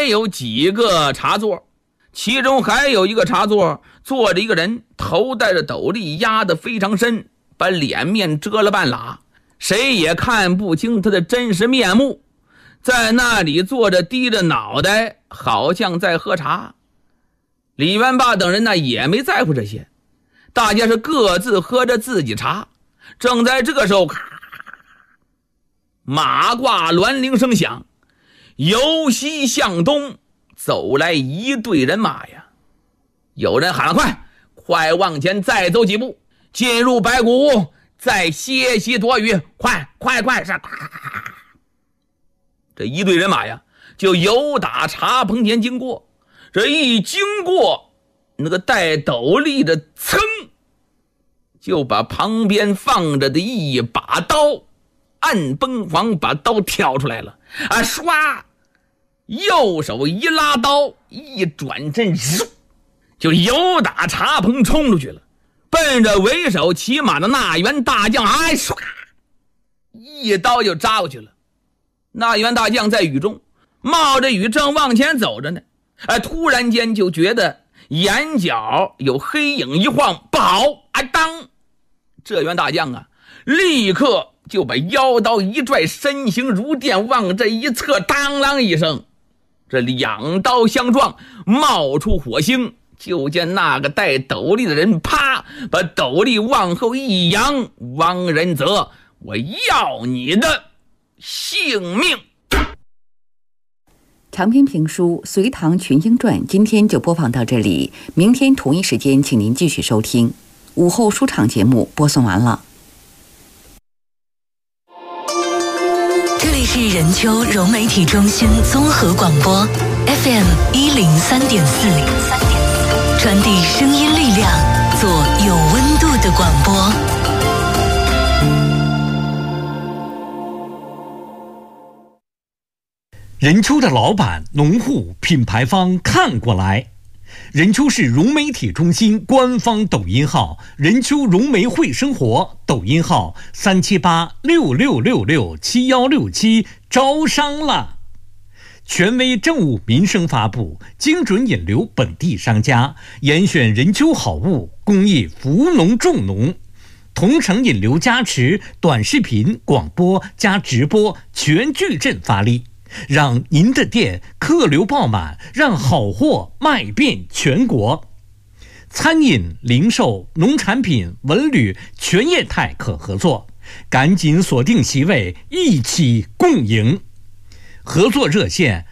还有几个茶座，其中还有一个茶座坐着一个人，头戴着斗笠，压得非常深，把脸面遮了半拉，谁也看不清他的真实面目，在那里坐着低着脑袋，好像在喝茶。李元霸等人呢也没在乎这些，大家是各自喝着自己茶。正在这个时候，马挂銮铃声响，由西向东走来一队人马呀。有人喊了，快往前再走几步，进入白骨屋，再歇息躲雨，快是。这一队人马呀就由打茶棚前经过，这一经过，那个戴斗笠的噌就把旁边放着的一把刀按崩簧把刀挑出来了唰，右手一拉刀，一转身就由打茶棚冲出去了，奔着为首骑马的那员大将唰一刀就扎过去了。那员大将在雨中冒着雨正往前走着呢，突然间就觉得眼角有黑影一晃，不好当！这员大将立刻就把腰刀一拽，身形如电，往这一侧，当啷一声，这两刀相撞，冒出火星，就见那个戴斗笠的人啪把斗笠往后一扬，汪仁泽，我要你的性命！ 长篇评书《隋唐群英传》今天就播放到这里，明天同一时间请您继续收听。午后书场节目播送完了。 这里是任丘融媒体中心综合广播 FM 103.4，传递声音力量，做有温度的广播。 任丘的老板、农户、品牌方看过来。任丘市融媒体中心官方抖音号任丘融媒会生活，抖音号37866667167招商了。权威政务民生发布，精准引流本地商家，严选任丘好物，公益扶农种农，同城引流加持，短视频、广播加直播全矩阵发力，让您的店客流爆满，让好货卖遍全国。餐饮、零售、农产品、文旅全业态可合作，赶紧锁定席位，一起共赢。合作热线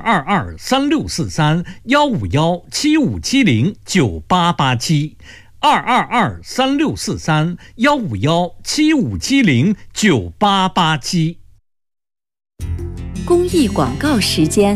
222-3643-151-7570-9887151-7570-9887。 公益广告时间。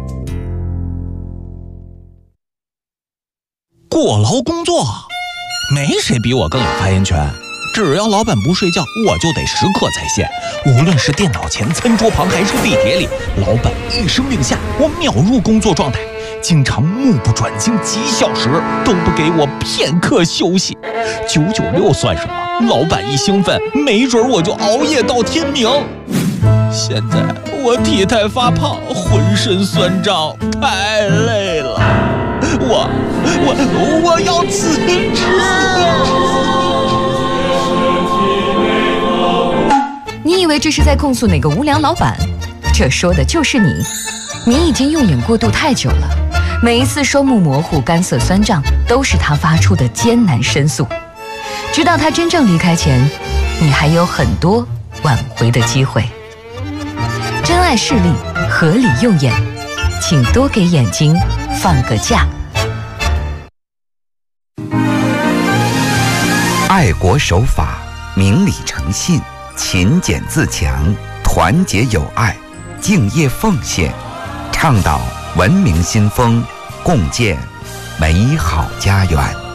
过劳工作，没谁比我更有发言权。只要老板不睡觉，我就得时刻在线。无论是电脑前、餐桌旁，还是地铁里，老板一声令下，我秒入工作状态。经常目不转睛几小时，都不给我片刻休息。996算什么？老板一兴奋，没准我就熬夜到天明。现在我体态发胖，浑身酸胀，太累了。我要辞职。 你以为这是在控诉哪个无良老板？这说的就是你。你已经用眼过度太久了，每一次双目模糊、干涩酸胀，都是他发出的艰难申诉。直到他真正离开前，你还有很多挽回的机会。珍爱视力，合理用眼，请多给眼睛放个假。 爱国守法，明理诚信，勤俭自强，团结友爱，敬业奉献，倡导文明新风，共建美好家园。